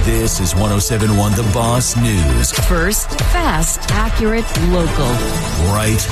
This is 107.1 The Boss News. First, fast, accurate, local. Right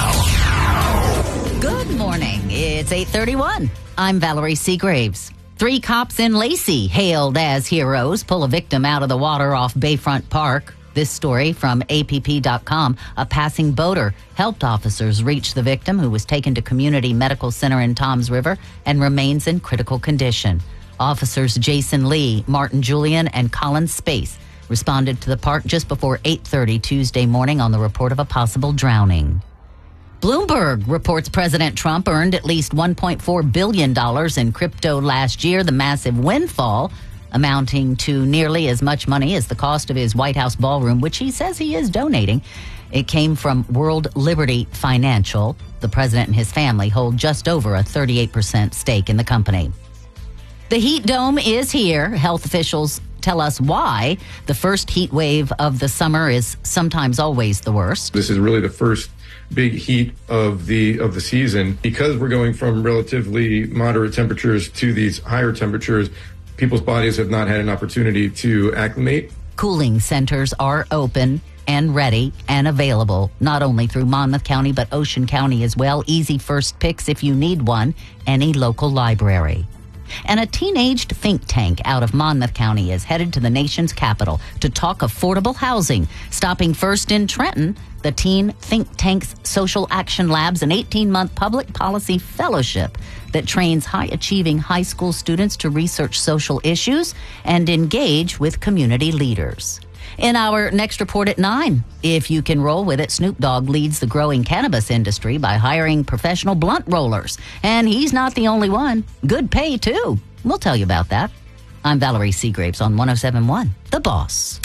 now. Good morning. It's 8:31. I'm Valerie Seagraves. 3 cops in Lacey, hailed as heroes, pull a victim out of the water off Bayfront Park. This story from APP.com. A passing boater helped officers reach the victim, who was taken to Community Medical Center in Toms River and remains in critical condition. Officers Jason Lee, Martin Julian, and Colin Space responded to the park just before 8:30 Tuesday morning on the report of a possible drowning. Bloomberg reports President Trump earned at least $1.4 billion in crypto last year, the massive windfall amounting to nearly as much money as the cost of his White House ballroom, which he says he is donating. It came from World Liberty Financial. The president and his family hold just over a 38% stake in the company. The heat dome is here. Health officials tell us why. The first heat wave of the summer is sometimes always the worst. This is really the first big heat of the season. Because we're going from relatively moderate temperatures to these higher temperatures, people's bodies have not had an opportunity to acclimate. Cooling centers are open and ready and available, not only through Monmouth County, but Ocean County as well. Easy first picks if you need one, any local library. And a teenaged think tank out of Monmouth County is headed to the nation's capital to talk affordable housing. Stopping first in Trenton, the Teen Think Tank's Social Action Lab's an 18-month public policy fellowship that trains high-achieving high school students to research social issues and engage with community leaders. In our next report at 9, if you can roll with it, Snoop Dogg leads the growing cannabis industry by hiring professional blunt rollers. And he's not the only one. Good pay, too. We'll tell you about that. I'm Valerie Seagraves on 107.1 The Boss.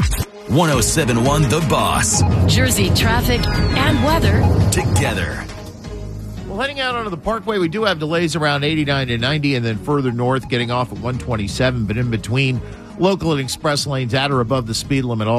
107.1 The Boss. Jersey traffic and weather Together. Well, heading out onto the Parkway, we do have delays around 89 to 90, and then further north getting off at 127, but in between, local and express lanes at or above the speed limit.